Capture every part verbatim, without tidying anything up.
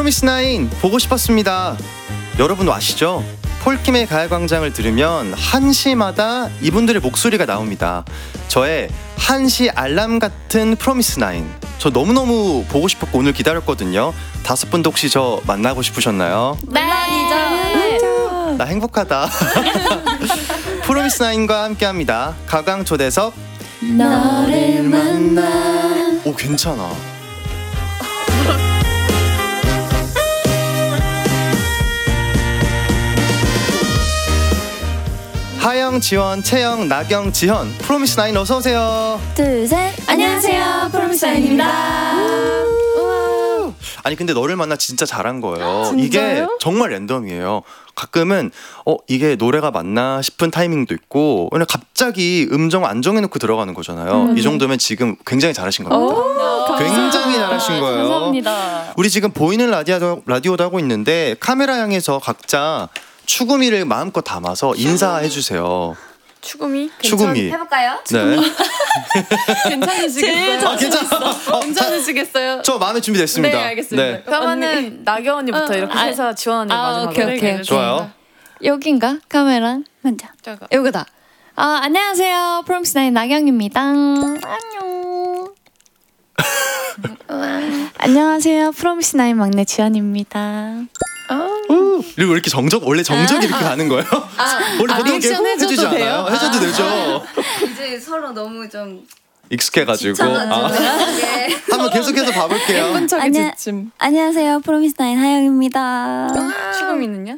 프로미스나인 보고 싶었습니다. 여러분 아시죠? 폴킴의 가요광장을 들으면 한 시마다 이분들의 목소리가 나옵니다. 저의 한 시 알람 같은 프로미스나인, 저 너무너무 보고 싶었고 오늘 기다렸거든요. 다섯 분도 혹시 저 만나고 싶으셨나요? 물론이죠. 나 행복하다. 프로미스나인과 함께합니다. 가광 초대석 너를 만나. 오, 괜찮아. 하영, 지원, 채영, 나경, 지현, 프로미스나인 어서 오세요. 둘, 셋. 안녕하세요, 프로미스나인입니다. 아니 근데 너를 만나 진짜 잘한 거예요. 진짜요? 이게 정말 랜덤이에요. 가끔은 어 이게 노래가 맞나 싶은 타이밍도 있고, 왜냐 갑자기 음정 안 정해놓고 들어가는 거잖아요. 음. 이 정도면 지금 굉장히 잘하신 겁니다. 오, 굉장히 잘하신 거예요. 감사합니다. 우리 지금 보이는 라디오도, 라디오도 하고 있는데 카메라 향해서 각자 추구미를 마음껏 담아서 인사해 주세요. 추구미? 추구미. 해볼까요? 네. 괜찮으시겠어요? 아, 괜찮아. 어, 괜찮으시겠어요? 저 마음에 준비됐습니다. 네, 알겠습니다. 네. 그러면은 나경 언니부터 어, 이렇게 아, 해서 지원 언니 아, 마지막으로. 오케이, 오케이. 네, 좋아요. 여긴가? 카메라 먼저. 저거. 여기다. 아, 안녕하세요, 프로미스나인 나경입니다. 안녕. 안녕하세요, 프로미스나인 막내 지연입니다. 그리고 이렇게 정적, 원래 정적이 이렇게 가는 거예요? 원래 아, 보통 이렇게 리액션 해줘도 해주지 돼요? 않아요? 해줘도 아. 되죠. 이제 서로 너무 좀 익숙해가지고. 아. 지쳐가지고 한번 계속해서 봐볼게요. 예쁜 척이 아니야. 지침. 안녕하세요, 프로미스나인 하영입니다. 추구미는요?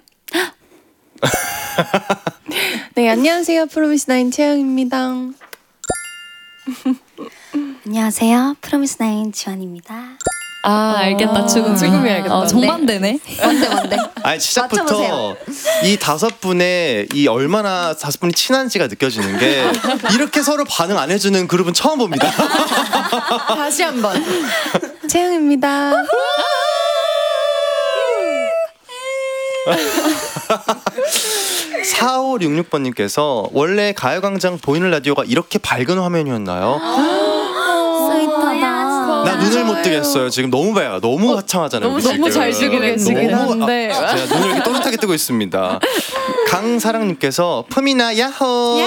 네, 안녕하세요. 프로미스나인 채영입니다. 안녕하세요, 프로미스나인 지원입니다. 아, 알겠다. 추구미. 추구미 알겠다. 어, 정반대네. 뭔데 뭔데? 아니 시작부터 맞춰보세요. 이 다섯 분의 이 얼마나 다섯 분이 친한지가 느껴지는 게, 이렇게 서로 반응 안 해주는 그룹은 처음 봅니다. 다시 한번. 채영입니다. 사오육육 번님께서 원래 가요광장 보이는 라디오가 이렇게 밝은 화면이었나요? 스윗하다. 나 눈을 못 뜨겠어요. 지금 너무 밝아. 너무 화창하잖아요. 너무 우리 너무 지금. 잘 쓰고 계시긴 너무- 한데. 아, 제가 눈을 이렇게 또렷하게 뜨고 있습니다. 강사랑님께서 푸미나 야호.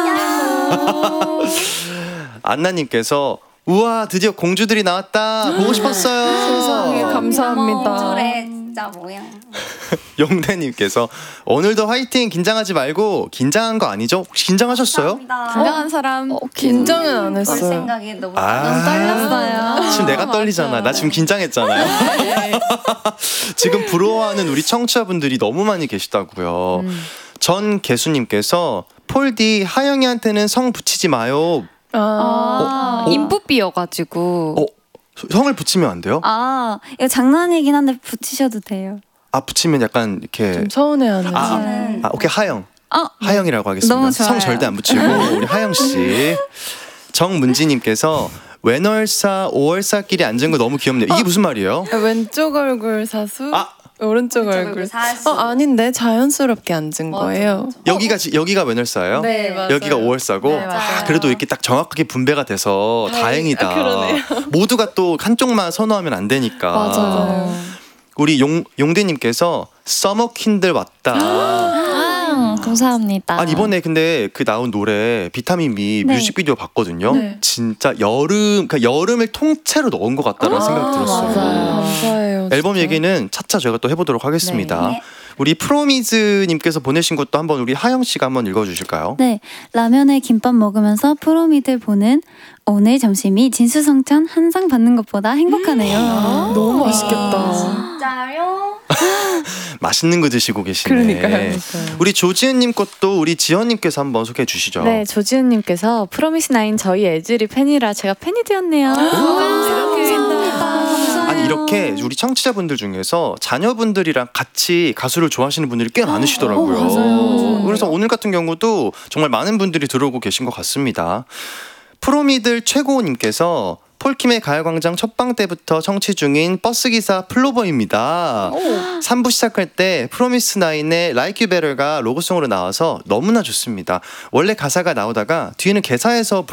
안나님께서 우와 드디어 공주들이 나왔다. 보고 싶었어요. 세상에 감사합니다. 그래 진짜 뭐야. 용대님께서 오늘도 화이팅. 긴장하지 말고. 긴장한 거 아니죠? 혹시 긴장하셨어요? 긴장한 사람. 어, 긴장은 안 볼 했어요. 생각이 너무 아, 떨렸어요. 지금 내가 떨리잖아. 나 지금 긴장했잖아요. 지금 부러워하는 우리 청취자분들이 너무 많이 계시다고요. 음. 전 개수님께서 폴디 하영이한테는 성 붙이지 마요. 아, 어? 인풋비여가지고. 어, 성을 붙이면 안 돼요? 아, 이거 장난이긴 한데 붙이셔도 돼요. 아, 붙이면 약간 이렇게. 좀 서운해하는. 아, 음. 아, 오케이 하영. 어, 하영이라고 하겠습니다. 너무 좋아요. 성 절대 안 붙이고 우리 하영 씨. 정문지님께서 왼월사 오월사끼리 앉은 거 너무 귀엽네요. 이게 무슨 말이에요? 왼쪽 얼굴 사수, 아, 오른쪽 왼쪽 얼굴. 얼굴 사수. 어, 아닌데 자연스럽게 앉은 거예요. 여기가 지- 여기가 왼월사예요? 네, 맞아요. 여기가 오월사고. 네, 맞아요. 아, 그래도 이렇게 딱 정확하게 분배가 돼서 다행이다. 그러네요. 모두가 또 한쪽만 선호하면 안 되니까. 맞아요. 우리 용 용대님께서 서머퀸들 왔다. 아, 감사합니다. 아니 이번에 근데 그 나온 노래 비타민 미 네. 뮤직비디오 봤거든요. 네. 진짜 여름, 그러니까 여름을 통째로 넣은 것 같다는 생각이 들었어요. 맞아요. 감사해요. 앨범 진짜. 얘기는 차차 저희가 또 해보도록 하겠습니다. 네. 우리 프로미즈님께서 보내신 것도 한번 우리 하영 씨가 한번 읽어주실까요? 네, 라면에 김밥 먹으면서 프로미들 보는 오늘 점심이 진수성찬 한 상 받는 것보다 행복하네요. 너무 맛있겠다. 진짜요? 맛있는 거 드시고 계시네. 그러니까요. 그러니까요. 우리 조지은님 것도 우리 지연님께서 한번 소개해 주시죠. 네, 조지은님께서 프로미스나인 저희 애들이 팬이라 제가 팬이 되었네요. 아니 이렇게 우리 청취자분들 중에서 자녀분들이랑 같이 가수를 좋아하시는 분들이 꽤 많으시더라고요. 어, 맞아요. 그래서 오늘 같은 경우도 정말 많은 분들이 들어오고 계신 것 같습니다. 프로미들 최고님께서 폴킴의 가요광장 첫방 때부터 청취 중인 버스기사 플로버입니다. 삼 부 시작할 때 프로미스나인의 Like You Better가 로고송으로 나와서 너무나 좋습니다. 원래 가사가 나오다가 뒤에는 개사해서